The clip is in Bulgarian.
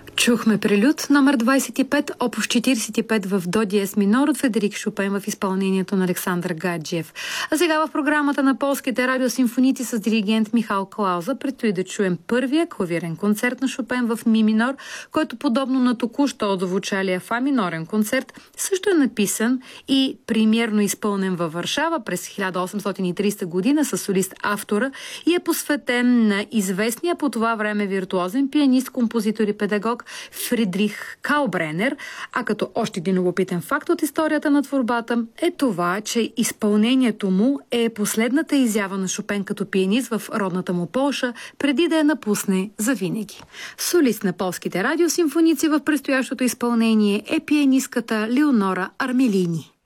Чухме прелюд номер 25, опус 45 в до диез минор от Федерик Шопен в изпълнението на Александър Гаджиев. А сега в програмата на полските радиосимфоници с диригент Михал Клауза предстои да чуем първия клавирен концерт на Шопен в ми минор, който подобно на току-що отзвучалия фа минорен концерт също е написан и премиерно изпълнен във Варшава през 1830 година с солист автора и е посветен на известния по това време виртуозен пианист, композитор и педагог Фридрих Калбренер, а като още един любопитен факт от историята на творбата е това, че изпълнението му е последната изява на Шопен като пианист в родната му Полша, преди да я напусне завинаги. Солист на полските радиосимфоници в предстоящото изпълнение е пианистката Леонора Армелини.